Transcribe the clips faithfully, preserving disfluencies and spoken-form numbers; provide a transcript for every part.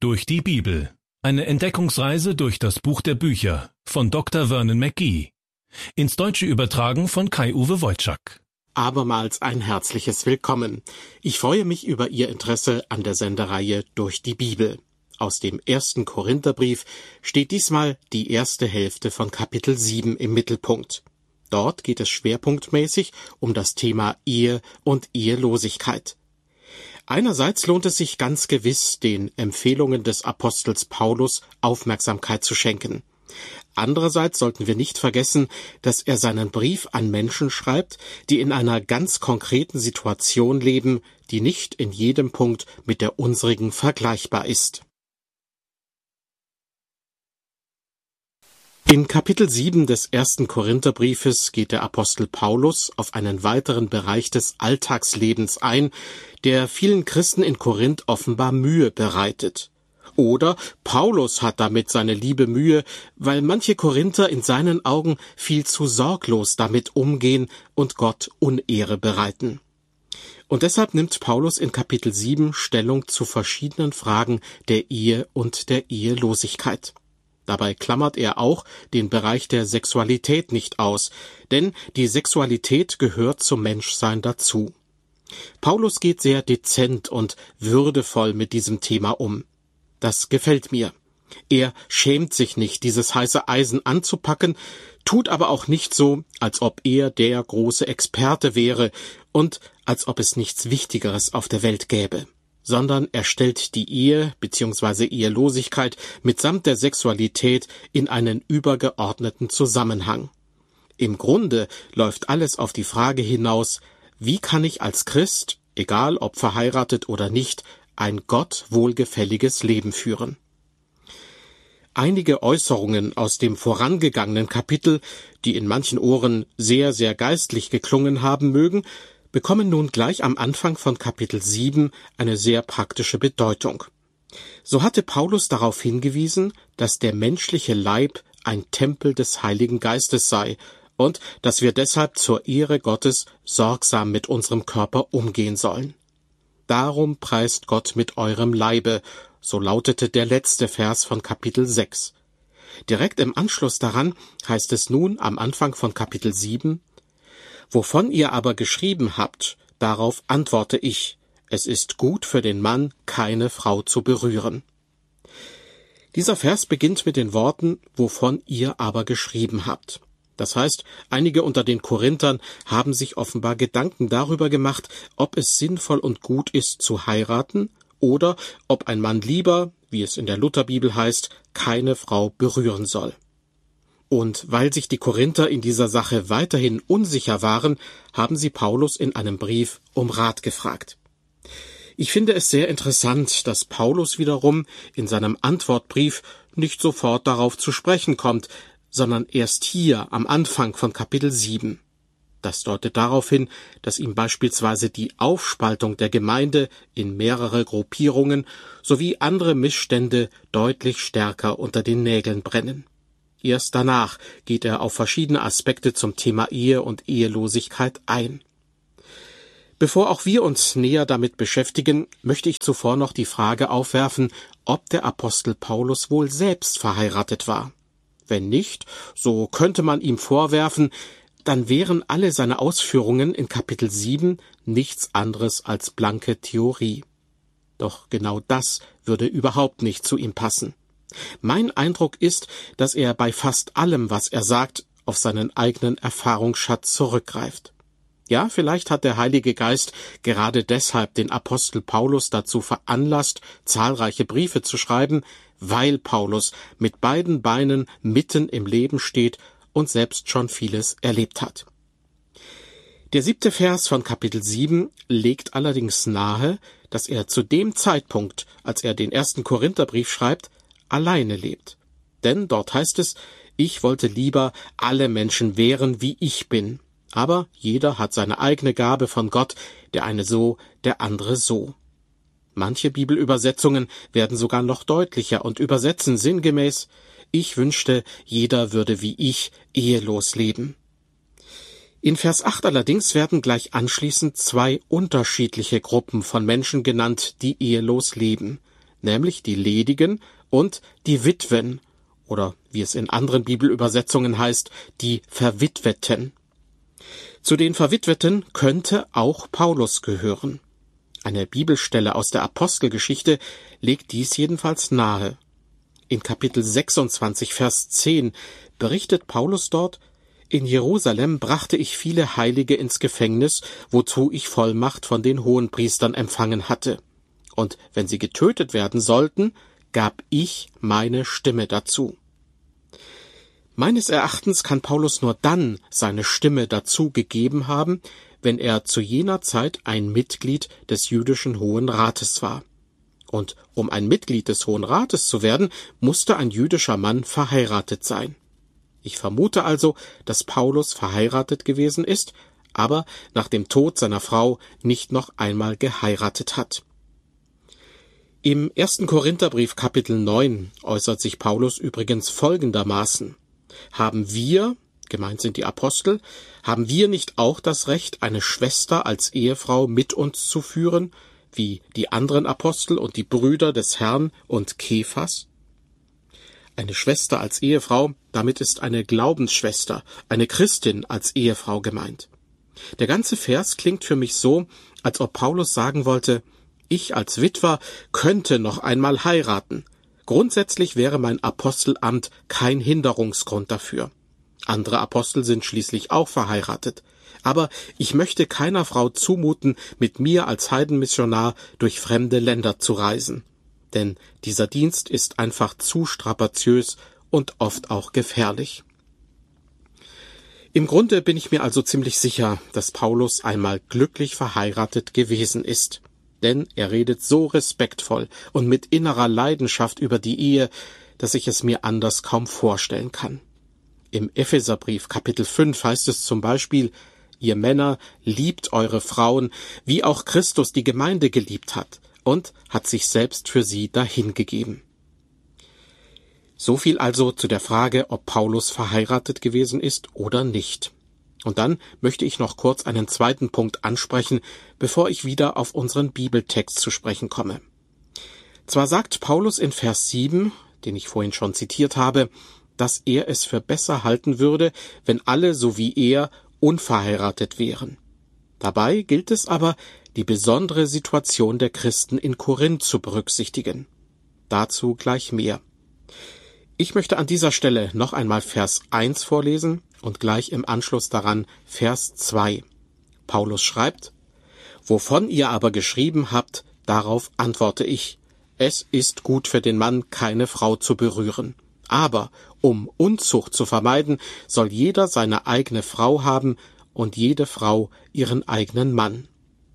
Durch die Bibel. Eine Entdeckungsreise durch das Buch der Bücher von Doktor Vernon McGee. Ins Deutsche übertragen von Kai-Uwe Wojczak. Abermals ein herzliches Willkommen. Ich freue mich über Ihr Interesse an der Sendereihe Durch die Bibel. Aus dem ersten Korintherbrief steht diesmal die erste Hälfte von Kapitel sieben im Mittelpunkt. Dort geht es schwerpunktmäßig um das Thema Ehe und Ehelosigkeit. Einerseits lohnt es sich ganz gewiss, den Empfehlungen des Apostels Paulus Aufmerksamkeit zu schenken. Andererseits sollten wir nicht vergessen, dass er seinen Brief an Menschen schreibt, die in einer ganz konkreten Situation leben, die nicht in jedem Punkt mit der unsrigen vergleichbar ist. In Kapitel sieben des ersten Korintherbriefes geht der Apostel Paulus auf einen weiteren Bereich des Alltagslebens ein, der vielen Christen in Korinth offenbar Mühe bereitet. Oder Paulus hat damit seine liebe Mühe, weil manche Korinther in seinen Augen viel zu sorglos damit umgehen und Gott Unehre bereiten. Und deshalb nimmt Paulus in Kapitel sieben Stellung zu verschiedenen Fragen der Ehe und der Ehelosigkeit. Dabei klammert er auch den Bereich der Sexualität nicht aus, denn die Sexualität gehört zum Menschsein dazu. Paulus geht sehr dezent und würdevoll mit diesem Thema um. Das gefällt mir. Er schämt sich nicht, dieses heiße Eisen anzupacken, tut aber auch nicht so, als ob er der große Experte wäre und als ob es nichts Wichtigeres auf der Welt gäbe, sondern er stellt die Ehe bzw. Ehelosigkeit mitsamt der Sexualität in einen übergeordneten Zusammenhang. Im Grunde läuft alles auf die Frage hinaus, wie kann ich als Christ, egal ob verheiratet oder nicht, ein Gott wohlgefälliges Leben führen? Einige Äußerungen aus dem vorangegangenen Kapitel, die in manchen Ohren sehr, sehr geistlich geklungen haben mögen, bekommen nun gleich am Anfang von Kapitel sieben eine sehr praktische Bedeutung. So hatte Paulus darauf hingewiesen, dass der menschliche Leib ein Tempel des Heiligen Geistes sei und dass wir deshalb zur Ehre Gottes sorgsam mit unserem Körper umgehen sollen. Darum preist Gott mit eurem Leibe, so lautete der letzte Vers von Kapitel sechs. Direkt im Anschluss daran heißt es nun am Anfang von Kapitel sieben, wovon ihr aber geschrieben habt, darauf antworte ich, es ist gut für den Mann, keine Frau zu berühren. Dieser Vers beginnt mit den Worten, wovon ihr aber geschrieben habt. Das heißt, einige unter den Korinthern haben sich offenbar Gedanken darüber gemacht, ob es sinnvoll und gut ist zu heiraten oder ob ein Mann lieber, wie es in der Lutherbibel heißt, keine Frau berühren soll. Und weil sich die Korinther in dieser Sache weiterhin unsicher waren, haben sie Paulus in einem Brief um Rat gefragt. Ich finde es sehr interessant, dass Paulus wiederum in seinem Antwortbrief nicht sofort darauf zu sprechen kommt, sondern erst hier am Anfang von Kapitel sieben. Das deutet darauf hin, dass ihm beispielsweise die Aufspaltung der Gemeinde in mehrere Gruppierungen sowie andere Missstände deutlich stärker unter den Nägeln brennen. Erst danach geht er auf verschiedene Aspekte zum Thema Ehe und Ehelosigkeit ein. Bevor auch wir uns näher damit beschäftigen, möchte ich zuvor noch die Frage aufwerfen, ob der Apostel Paulus wohl selbst verheiratet war. Wenn nicht, so könnte man ihm vorwerfen, dann wären alle seine Ausführungen in Kapitel sieben nichts anderes als blanke Theorie. Doch genau das würde überhaupt nicht zu ihm passen. Mein Eindruck ist, dass er bei fast allem, was er sagt, auf seinen eigenen Erfahrungsschatz zurückgreift. Ja, vielleicht hat der Heilige Geist gerade deshalb den Apostel Paulus dazu veranlasst, zahlreiche Briefe zu schreiben, weil Paulus mit beiden Beinen mitten im Leben steht und selbst schon vieles erlebt hat. Der siebte Vers von Kapitel sieben legt allerdings nahe, dass er zu dem Zeitpunkt, als er den ersten Korintherbrief schreibt, alleine lebt. Denn dort heißt es, ich wollte lieber alle Menschen wären, wie ich bin. Aber jeder hat seine eigene Gabe von Gott, der eine so, der andere so. Manche Bibelübersetzungen werden sogar noch deutlicher und übersetzen sinngemäß, ich wünschte, jeder würde wie ich ehelos leben. In Vers acht allerdings werden gleich anschließend zwei unterschiedliche Gruppen von Menschen genannt, die ehelos leben, nämlich die Ledigen und die Witwen, oder wie es in anderen Bibelübersetzungen heißt, die Verwitweten. Zu den Verwitweten könnte auch Paulus gehören. Eine Bibelstelle aus der Apostelgeschichte legt dies jedenfalls nahe. In Kapitel sechsundzwanzig, Vers zehn berichtet Paulus dort: In Jerusalem brachte ich viele Heilige ins Gefängnis, wozu ich Vollmacht von den Hohenpriestern empfangen hatte. Und wenn sie getötet werden sollten, gab ich meine Stimme dazu. Meines Erachtens kann Paulus nur dann seine Stimme dazu gegeben haben, wenn er zu jener Zeit ein Mitglied des jüdischen Hohen Rates war. Und um ein Mitglied des Hohen Rates zu werden, musste ein jüdischer Mann verheiratet sein. Ich vermute also, dass Paulus verheiratet gewesen ist, aber nach dem Tod seiner Frau nicht noch einmal geheiratet hat. Im ersten Korintherbrief Kapitel neun äußert sich Paulus übrigens folgendermaßen: Haben wir, gemeint sind die Apostel, haben wir nicht auch das Recht, eine Schwester als Ehefrau mit uns zu führen, wie die anderen Apostel und die Brüder des Herrn und Kephas? Eine Schwester als Ehefrau, damit ist eine Glaubensschwester, eine Christin als Ehefrau gemeint. Der ganze Vers klingt für mich so, als ob Paulus sagen wollte: Ich als Witwer könnte noch einmal heiraten. Grundsätzlich wäre mein Apostelamt kein Hinderungsgrund dafür. Andere Apostel sind schließlich auch verheiratet. Aber ich möchte keiner Frau zumuten, mit mir als Heidenmissionar durch fremde Länder zu reisen. Denn dieser Dienst ist einfach zu strapaziös und oft auch gefährlich. Im Grunde bin ich mir also ziemlich sicher, dass Paulus einmal glücklich verheiratet gewesen ist. Denn er redet so respektvoll und mit innerer Leidenschaft über die Ehe, dass ich es mir anders kaum vorstellen kann. Im Epheserbrief Kapitel fünf heißt es zum Beispiel: Ihr Männer, liebt eure Frauen, wie auch Christus die Gemeinde geliebt hat und hat sich selbst für sie dahingegeben. So viel also zu der Frage, ob Paulus verheiratet gewesen ist oder nicht. Und dann möchte ich noch kurz einen zweiten Punkt ansprechen, bevor ich wieder auf unseren Bibeltext zu sprechen komme. Zwar sagt Paulus in Vers sieben, den ich vorhin schon zitiert habe, dass er es für besser halten würde, wenn alle so wie er unverheiratet wären. Dabei gilt es aber, die besondere Situation der Christen in Korinth zu berücksichtigen. Dazu gleich mehr. Ich möchte an dieser Stelle noch einmal Vers eins vorlesen und gleich im Anschluss daran Vers zwei. Paulus schreibt: Wovon ihr aber geschrieben habt, darauf antworte ich: Es ist gut für den Mann, keine Frau zu berühren. Aber um Unzucht zu vermeiden, soll jeder seine eigene Frau haben und jede Frau ihren eigenen Mann.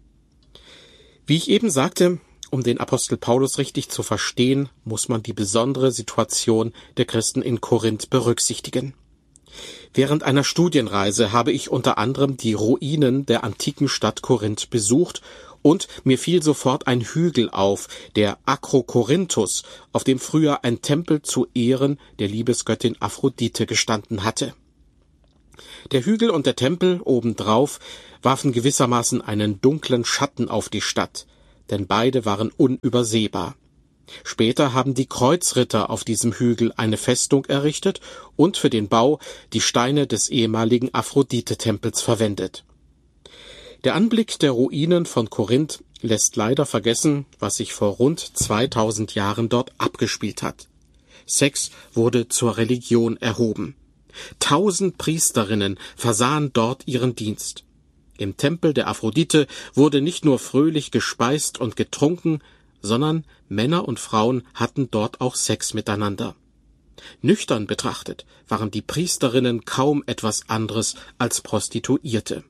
Wie ich eben sagte, um den Apostel Paulus richtig zu verstehen, muss man die besondere Situation der Christen in Korinth berücksichtigen. Während einer Studienreise habe ich unter anderem die Ruinen der antiken Stadt Korinth besucht und mir fiel sofort ein Hügel auf, der Akrokorinthus, auf dem früher ein Tempel zu Ehren der Liebesgöttin Aphrodite gestanden hatte. Der Hügel und der Tempel obendrauf warfen gewissermaßen einen dunklen Schatten auf die Stadt, denn beide waren unübersehbar. Später haben die Kreuzritter auf diesem Hügel eine Festung errichtet und für den Bau die Steine des ehemaligen Aphrodite-Tempels verwendet. Der Anblick der Ruinen von Korinth lässt leider vergessen, was sich vor rund zweitausend Jahren dort abgespielt hat. Sex wurde zur Religion erhoben. Tausend Priesterinnen versahen dort ihren Dienst. Im Tempel der Aphrodite wurde nicht nur fröhlich gespeist und getrunken, sondern Männer und Frauen hatten dort auch Sex miteinander. Nüchtern betrachtet waren die Priesterinnen kaum etwas anderes als Prostituierte.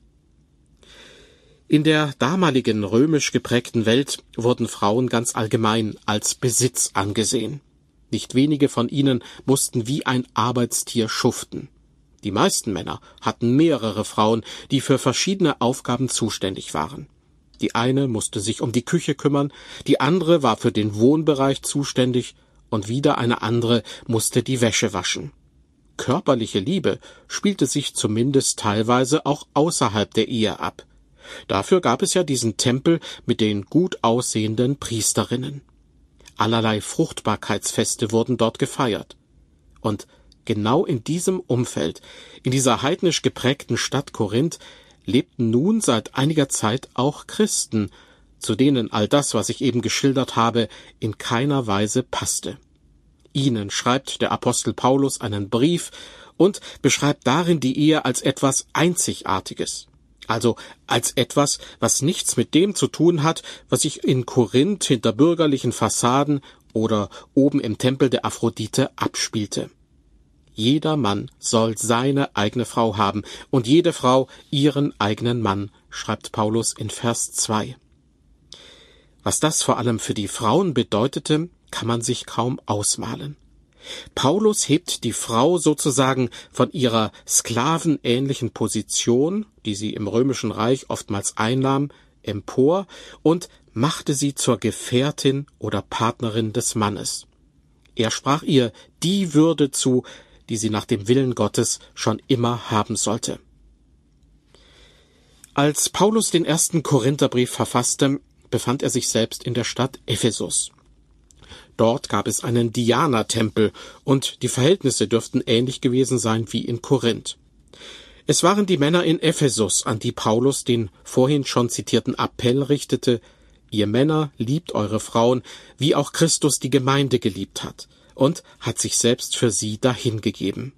In der damaligen römisch geprägten Welt wurden Frauen ganz allgemein als Besitz angesehen. Nicht wenige von ihnen mussten wie ein Arbeitstier schuften. Die meisten Männer hatten mehrere Frauen, die für verschiedene Aufgaben zuständig waren. Die eine musste sich um die Küche kümmern, die andere war für den Wohnbereich zuständig und wieder eine andere musste die Wäsche waschen. Körperliche Liebe spielte sich zumindest teilweise auch außerhalb der Ehe ab. Dafür gab es ja diesen Tempel mit den gut aussehenden Priesterinnen. allerlei Fruchtbarkeitsfeste wurden dort gefeiert. Und genau in diesem Umfeld, in dieser heidnisch geprägten Stadt Korinth, lebten nun seit einiger Zeit auch Christen, zu denen all das, was ich eben geschildert habe, in keiner Weise passte. Ihnen schreibt der Apostel Paulus einen Brief und beschreibt darin die Ehe als etwas Einzigartiges. Also als etwas, was nichts mit dem zu tun hat, was sich in Korinth hinter bürgerlichen Fassaden oder oben im Tempel der Aphrodite abspielte. Jeder Mann soll seine eigene Frau haben und jede Frau ihren eigenen Mann, schreibt Paulus in Vers zwei. Was das vor allem für die Frauen bedeutete, kann man sich kaum ausmalen. Paulus hebt die Frau sozusagen von ihrer sklavenähnlichen Position, die sie im Römischen Reich oftmals einnahm, empor und machte sie zur Gefährtin oder Partnerin des Mannes. Er sprach ihr die Würde zu, die sie nach dem Willen Gottes schon immer haben sollte. Als Paulus den ersten Korintherbrief verfasste, befand er sich selbst in der Stadt Ephesus. Dort gab es einen Diana-Tempel und die Verhältnisse dürften ähnlich gewesen sein wie in Korinth. Es waren die Männer in Ephesus, an die Paulus den vorhin schon zitierten Appell richtete: Ihr Männer, liebt eure Frauen, wie auch Christus die Gemeinde geliebt hat und hat sich selbst für sie dahingegeben.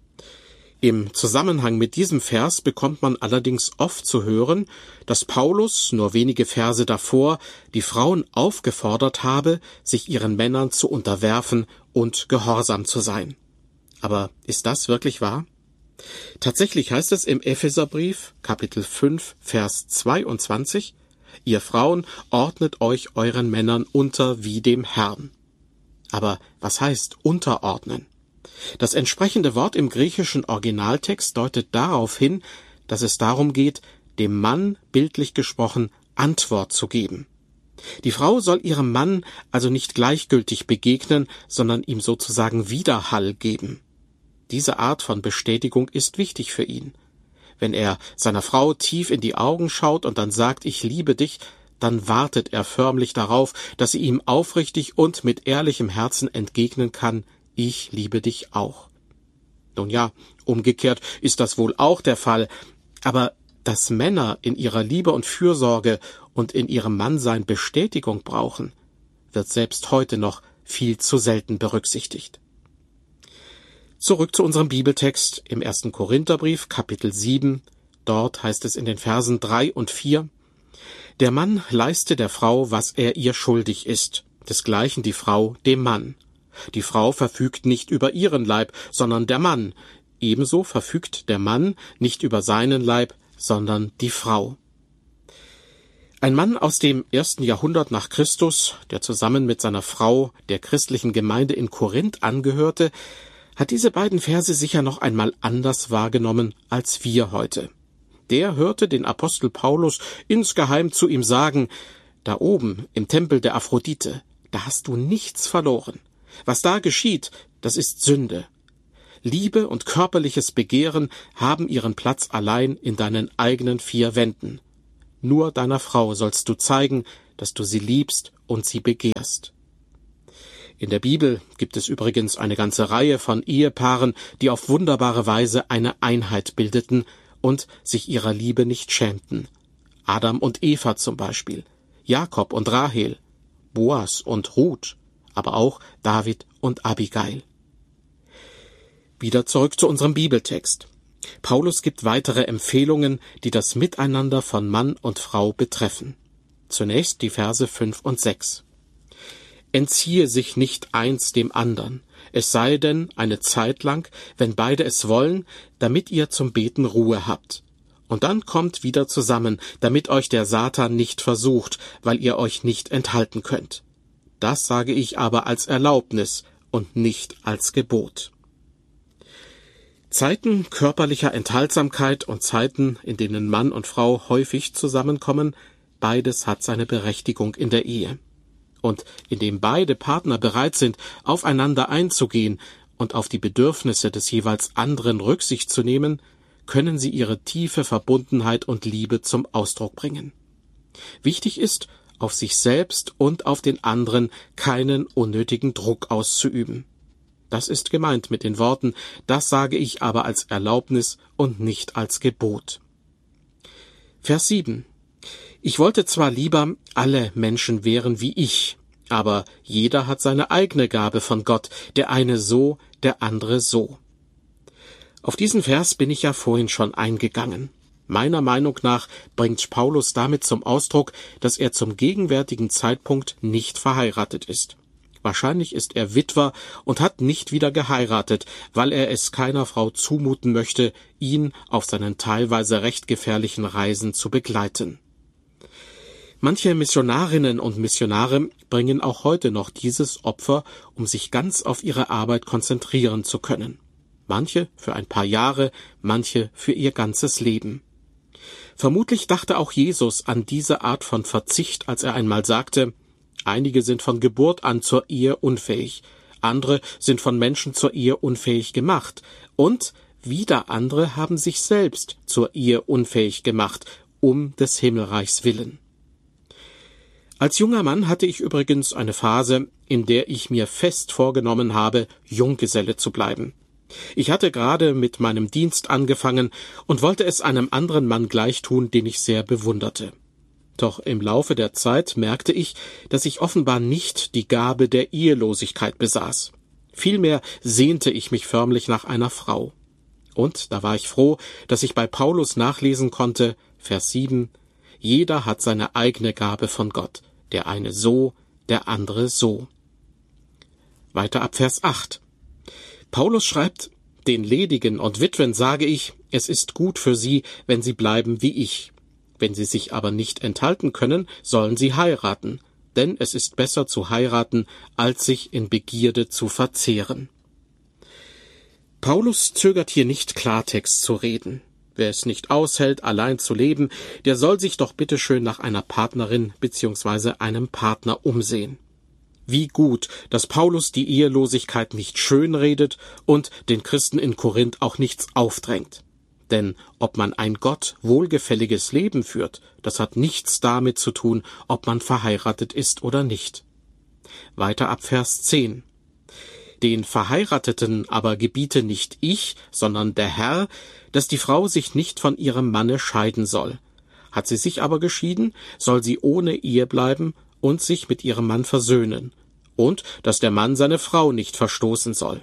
Im Zusammenhang mit diesem Vers bekommt man allerdings oft zu hören, dass Paulus nur wenige Verse davor die Frauen aufgefordert habe, sich ihren Männern zu unterwerfen und gehorsam zu sein. Aber ist das wirklich wahr? Tatsächlich heißt es im Epheserbrief, Kapitel fünf, Vers zweiundzwanzig, Ihr Frauen, ordnet euch euren Männern unter wie dem Herrn. Aber was heißt unterordnen? Das entsprechende Wort im griechischen Originaltext deutet darauf hin, dass es darum geht, dem Mann, bildlich gesprochen, Antwort zu geben. Die Frau soll ihrem Mann also nicht gleichgültig begegnen, sondern ihm sozusagen Widerhall geben. Diese Art von Bestätigung ist wichtig für ihn. Wenn er seiner Frau tief in die Augen schaut und dann sagt, ich liebe dich, dann wartet er förmlich darauf, dass sie ihm aufrichtig und mit ehrlichem Herzen entgegnen kann, ich liebe dich auch. Nun ja, umgekehrt ist das wohl auch der Fall, aber dass Männer in ihrer Liebe und Fürsorge und in ihrem Mannsein Bestätigung brauchen, wird selbst heute noch viel zu selten berücksichtigt. Zurück zu unserem Bibeltext im ersten Korintherbrief, Kapitel sieben. Dort heißt es in den Versen drei und vier, Der Mann leiste der Frau, was er ihr schuldig ist, desgleichen die Frau dem Mann. Die Frau verfügt nicht über ihren Leib, sondern der Mann. Ebenso verfügt der Mann nicht über seinen Leib, sondern die Frau. Ein Mann aus dem ersten Jahrhundert nach Christus, der zusammen mit seiner Frau der christlichen Gemeinde in Korinth angehörte, hat diese beiden Verse sicher noch einmal anders wahrgenommen als wir heute. Der hörte den Apostel Paulus insgeheim zu ihm sagen, da oben im Tempel der Aphrodite, da hast du nichts verloren. Was da geschieht, das ist Sünde. Liebe und körperliches Begehren haben ihren Platz allein in deinen eigenen vier Wänden. Nur deiner Frau sollst du zeigen, dass du sie liebst und sie begehrst. In der Bibel gibt es übrigens eine ganze Reihe von Ehepaaren, die auf wunderbare Weise eine Einheit bildeten und sich ihrer Liebe nicht schämten. Adam und Eva zum Beispiel, Jakob und Rahel, Boas und Ruth, aber auch David und Abigail. Wieder zurück zu unserem Bibeltext. Paulus gibt weitere Empfehlungen, die das Miteinander von Mann und Frau betreffen. Zunächst die Verse fünf und sechs. Entziehe sich nicht eins dem andern, es sei denn eine Zeit lang, wenn beide es wollen, damit ihr zum Beten Ruhe habt. Und dann kommt wieder zusammen, damit euch der Satan nicht versucht, weil ihr euch nicht enthalten könnt. Das sage ich aber als Erlaubnis und nicht als Gebot. Zeiten körperlicher Enthaltsamkeit und Zeiten, in denen Mann und Frau häufig zusammenkommen, beides hat seine Berechtigung in der Ehe. Und indem beide Partner bereit sind, aufeinander einzugehen und auf die Bedürfnisse des jeweils anderen Rücksicht zu nehmen, können sie ihre tiefe Verbundenheit und Liebe zum Ausdruck bringen. Wichtig ist, auf sich selbst und auf den anderen keinen unnötigen Druck auszuüben. Das ist gemeint mit den Worten, das sage ich aber als Erlaubnis und nicht als Gebot. Vers sieben. Ich wollte zwar lieber, alle Menschen wären wie ich, aber jeder hat seine eigene Gabe von Gott, der eine so, der andere so. Auf diesen Vers bin ich ja vorhin schon eingegangen. Meiner Meinung nach bringt Paulus damit zum Ausdruck, dass er zum gegenwärtigen Zeitpunkt nicht verheiratet ist. Wahrscheinlich ist er Witwer und hat nicht wieder geheiratet, weil er es keiner Frau zumuten möchte, ihn auf seinen teilweise recht gefährlichen Reisen zu begleiten. Manche Missionarinnen und Missionare bringen auch heute noch dieses Opfer, um sich ganz auf ihre Arbeit konzentrieren zu können. Manche für ein paar Jahre, manche für ihr ganzes Leben. Vermutlich dachte auch Jesus an diese Art von Verzicht, als er einmal sagte, einige sind von Geburt an zur Ehe unfähig, andere sind von Menschen zur Ehe unfähig gemacht und wieder andere haben sich selbst zur Ehe unfähig gemacht, um des Himmelreichs willen. Als junger Mann hatte ich übrigens eine Phase, in der ich mir fest vorgenommen habe, Junggeselle zu bleiben. Ich hatte gerade mit meinem Dienst angefangen und wollte es einem anderen Mann gleichtun, den ich sehr bewunderte. Doch im Laufe der Zeit merkte ich, dass ich offenbar nicht die Gabe der Ehelosigkeit besaß. Vielmehr sehnte ich mich förmlich nach einer Frau. Und da war ich froh, dass ich bei Paulus nachlesen konnte, Vers sieben, jeder hat seine eigene Gabe von Gott, der eine so, der andere so. Weiter ab Vers acht. Paulus schreibt, den Ledigen und Witwen sage ich, es ist gut für sie, wenn sie bleiben wie ich. Wenn sie sich aber nicht enthalten können, sollen sie heiraten, denn es ist besser zu heiraten, als sich in Begierde zu verzehren. Paulus zögert hier nicht Klartext zu reden. Wer es nicht aushält, allein zu leben, der soll sich doch bitteschön nach einer Partnerin bzw. einem Partner umsehen. Wie gut, dass Paulus die Ehelosigkeit nicht schönredet und den Christen in Korinth auch nichts aufdrängt. Denn ob man ein Gott wohlgefälliges Leben führt, das hat nichts damit zu tun, ob man verheiratet ist oder nicht. Weiter ab Vers zehn. Den Verheirateten aber gebiete nicht ich, sondern der Herr, dass die Frau sich nicht von ihrem Manne scheiden soll. Hat sie sich aber geschieden, soll sie ohne Ehe bleiben und sich mit ihrem Mann versöhnen, und dass der Mann seine Frau nicht verstoßen soll.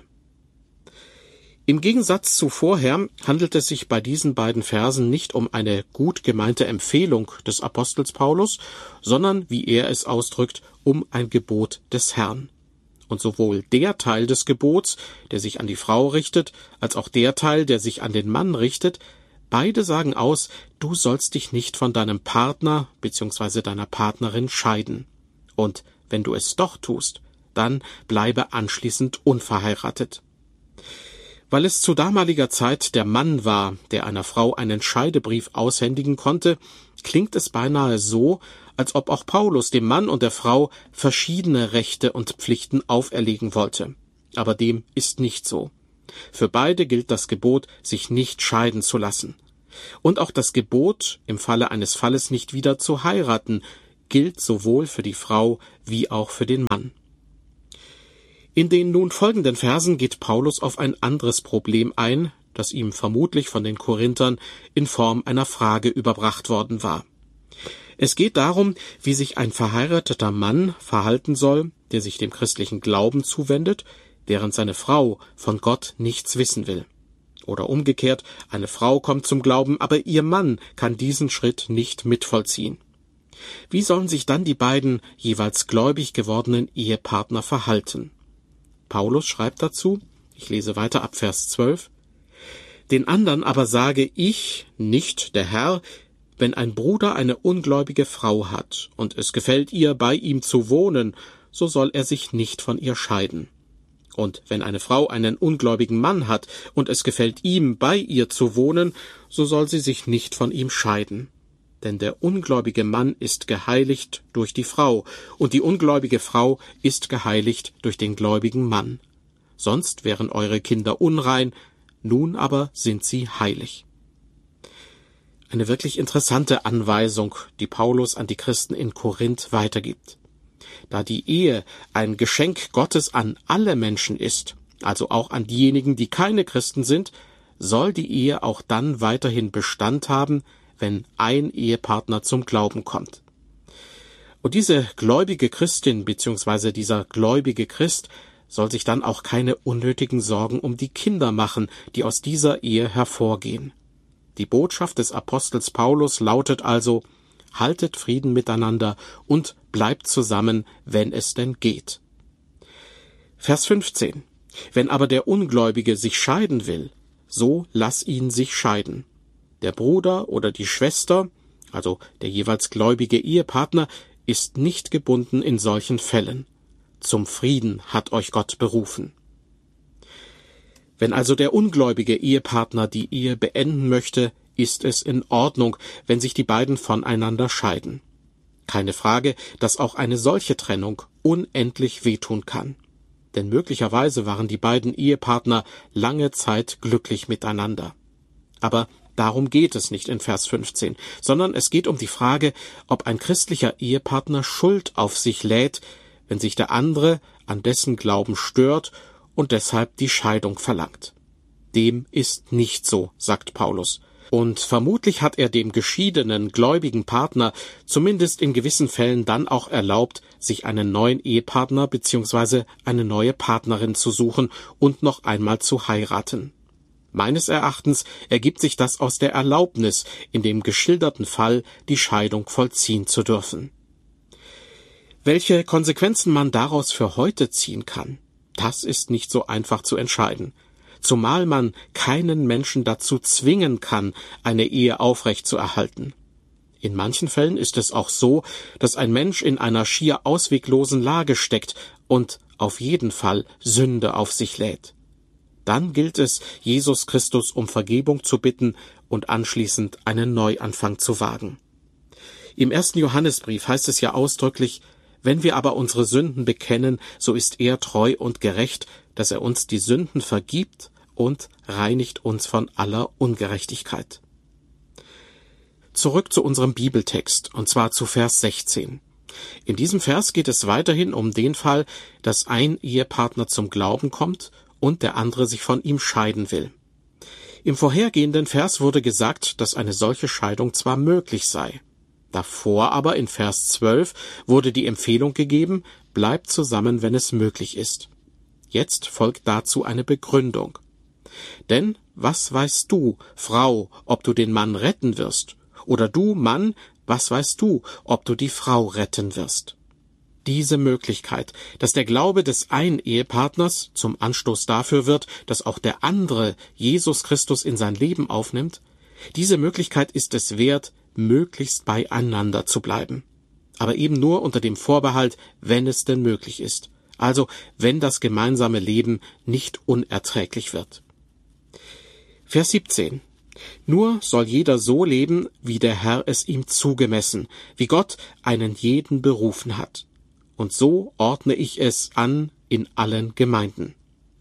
Im Gegensatz zu vorher handelt es sich bei diesen beiden Versen nicht um eine gut gemeinte Empfehlung des Apostels Paulus, sondern, wie er es ausdrückt, um ein Gebot des Herrn. Und sowohl der Teil des Gebots, der sich an die Frau richtet, als auch der Teil, der sich an den Mann richtet, beide sagen aus, du sollst dich nicht von deinem Partner bzw. deiner Partnerin scheiden. Und wenn du es doch tust, dann bleibe anschließend unverheiratet. Weil es zu damaliger Zeit der Mann war, der einer Frau einen Scheidebrief aushändigen konnte, klingt es beinahe so, als ob auch Paulus dem Mann und der Frau verschiedene Rechte und Pflichten auferlegen wollte. Aber dem ist nicht so. Für beide gilt das Gebot, sich nicht scheiden zu lassen. Und auch das Gebot, im Falle eines Falles nicht wieder zu heiraten, gilt sowohl für die Frau wie auch für den Mann. In den nun folgenden Versen geht Paulus auf ein anderes Problem ein, das ihm vermutlich von den Korinthern in Form einer Frage überbracht worden war. Es geht darum, wie sich ein verheirateter Mann verhalten soll, der sich dem christlichen Glauben zuwendet, während seine Frau von Gott nichts wissen will. Oder umgekehrt, eine Frau kommt zum Glauben, aber ihr Mann kann diesen Schritt nicht mitvollziehen. Wie sollen sich dann die beiden jeweils gläubig gewordenen Ehepartner verhalten? Paulus schreibt dazu, ich lese weiter ab Vers zwölf, den anderen aber sage ich, nicht der Herr, wenn ein Bruder eine ungläubige Frau hat und es gefällt ihr, bei ihm zu wohnen, so soll er sich nicht von ihr scheiden. Und wenn eine Frau einen ungläubigen Mann hat und es gefällt ihm, bei ihr zu wohnen, so soll sie sich nicht von ihm scheiden. Denn der ungläubige Mann ist geheiligt durch die Frau, und die ungläubige Frau ist geheiligt durch den gläubigen Mann. Sonst wären eure Kinder unrein, nun aber sind sie heilig. Eine wirklich interessante Anweisung, die Paulus an die Christen in Korinth weitergibt. Da die Ehe ein Geschenk Gottes an alle Menschen ist, also auch an diejenigen, die keine Christen sind, soll die Ehe auch dann weiterhin Bestand haben, wenn ein Ehepartner zum Glauben kommt. Und diese gläubige Christin bzw. dieser gläubige Christ soll sich dann auch keine unnötigen Sorgen um die Kinder machen, die aus dieser Ehe hervorgehen. Die Botschaft des Apostels Paulus lautet also: Haltet Frieden miteinander und bleibt zusammen, wenn es denn geht. Vers fünfzehn. Wenn aber der Ungläubige sich scheiden will, so lass ihn sich scheiden. Der Bruder oder die Schwester, also der jeweils gläubige Ehepartner, ist nicht gebunden in solchen Fällen. Zum Frieden hat euch Gott berufen. Wenn also der ungläubige Ehepartner die Ehe beenden möchte, ist es in Ordnung, wenn sich die beiden voneinander scheiden. Keine Frage, dass auch eine solche Trennung unendlich wehtun kann. Denn möglicherweise waren die beiden Ehepartner lange Zeit glücklich miteinander. Aber darum geht es nicht in Vers fünfzehn, sondern es geht um die Frage, ob ein christlicher Ehepartner Schuld auf sich lädt, wenn sich der andere an dessen Glauben stört und deshalb die Scheidung verlangt. Dem ist nicht so, sagt Paulus. Und vermutlich hat er dem geschiedenen, gläubigen Partner zumindest in gewissen Fällen dann auch erlaubt, sich einen neuen Ehepartner bzw. eine neue Partnerin zu suchen und noch einmal zu heiraten. Meines Erachtens ergibt sich das aus der Erlaubnis, in dem geschilderten Fall die Scheidung vollziehen zu dürfen. Welche Konsequenzen man daraus für heute ziehen kann, das ist nicht so einfach zu entscheiden. Zumal man keinen Menschen dazu zwingen kann, eine Ehe aufrechtzuerhalten. In manchen Fällen ist es auch so, dass ein Mensch in einer schier ausweglosen Lage steckt und auf jeden Fall Sünde auf sich lädt. Dann gilt es, Jesus Christus um Vergebung zu bitten und anschließend einen Neuanfang zu wagen. Im ersten Johannesbrief heißt es ja ausdrücklich: Wenn wir aber unsere Sünden bekennen, so ist er treu und gerecht, dass er uns die Sünden vergibt und reinigt uns von aller Ungerechtigkeit. Zurück zu unserem Bibeltext, und zwar zu Vers sechzehn. In diesem Vers geht es weiterhin um den Fall, dass ein Ehepartner zum Glauben kommt und der andere sich von ihm scheiden will. Im vorhergehenden Vers wurde gesagt, dass eine solche Scheidung zwar möglich sei. Davor aber in Vers zwölf wurde die Empfehlung gegeben: Bleibt zusammen, wenn es möglich ist. Jetzt folgt dazu eine Begründung. Denn was weißt du, Frau, ob du den Mann retten wirst? Oder du, Mann, was weißt du, ob du die Frau retten wirst? Diese Möglichkeit, dass der Glaube des einen Ehepartners zum Anstoß dafür wird, dass auch der andere Jesus Christus in sein Leben aufnimmt, diese Möglichkeit ist es wert, möglichst beieinander zu bleiben. Aber eben nur unter dem Vorbehalt, wenn es denn möglich ist. Also, wenn das gemeinsame Leben nicht unerträglich wird. Vers siebzehn. Nur soll jeder so leben, wie der Herr es ihm zugemessen, wie Gott einen jeden berufen hat. Und so ordne ich es an in allen Gemeinden.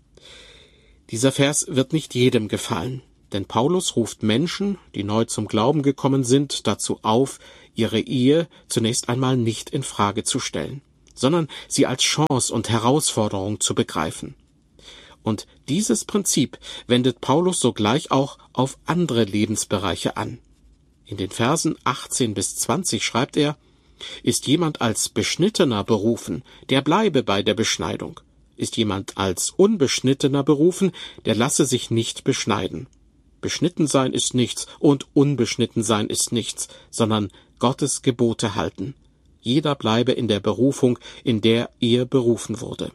Dieser Vers wird nicht jedem gefallen, denn Paulus ruft Menschen, die neu zum Glauben gekommen sind, dazu auf, ihre Ehe zunächst einmal nicht in Frage zu stellen, sondern sie als Chance und Herausforderung zu begreifen. Und dieses Prinzip wendet Paulus sogleich auch auf andere Lebensbereiche an. In den Versen achtzehn bis zwanzig schreibt er: Ist jemand als Beschnittener berufen, der bleibe bei der Beschneidung. Ist jemand als Unbeschnittener berufen, der lasse sich nicht beschneiden. Beschnitten sein ist nichts und unbeschnitten sein ist nichts, sondern Gottes Gebote halten. Jeder bleibe in der Berufung, in der er berufen wurde.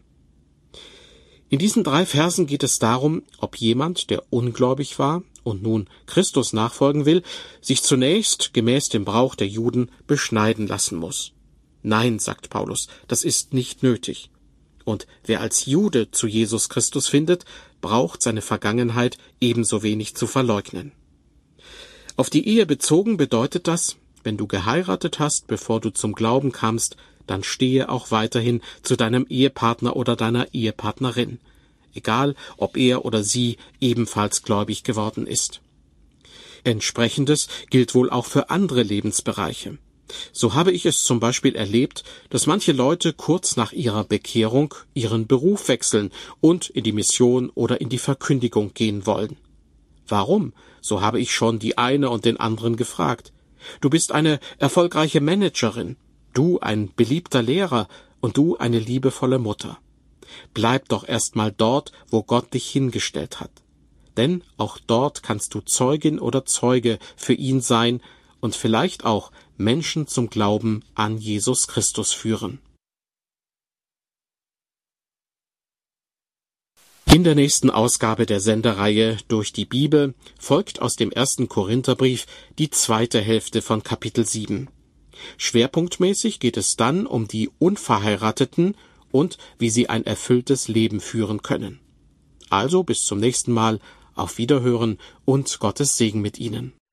In diesen drei Versen geht es darum, ob jemand, der ungläubig war und nun Christus nachfolgen will, sich zunächst gemäß dem Brauch der Juden beschneiden lassen muss. Nein, sagt Paulus, das ist nicht nötig. Und wer als Jude zu Jesus Christus findet, braucht seine Vergangenheit ebenso wenig zu verleugnen. Auf die Ehe bezogen bedeutet das: Wenn du geheiratet hast, bevor du zum Glauben kamst, dann stehe auch weiterhin zu deinem Ehepartner oder deiner Ehepartnerin, egal ob er oder sie ebenfalls gläubig geworden ist. Entsprechendes gilt wohl auch für andere Lebensbereiche. So habe ich es zum Beispiel erlebt, dass manche Leute kurz nach ihrer Bekehrung ihren Beruf wechseln und in die Mission oder in die Verkündigung gehen wollen. Warum? So habe ich schon die eine und den anderen gefragt. Du bist eine erfolgreiche Managerin, du ein beliebter Lehrer und du eine liebevolle Mutter. Bleib doch erst mal dort, wo Gott dich hingestellt hat. Denn auch dort kannst du Zeugin oder Zeuge für ihn sein und vielleicht auch Menschen zum Glauben an Jesus Christus führen. In der nächsten Ausgabe der Sendereihe Durch die Bibel folgt aus dem ersten Korintherbrief die zweite Hälfte von Kapitel sieben. Schwerpunktmäßig geht es dann um die Unverheirateten und wie sie ein erfülltes Leben führen können. Also bis zum nächsten Mal, auf Wiederhören und Gottes Segen mit Ihnen.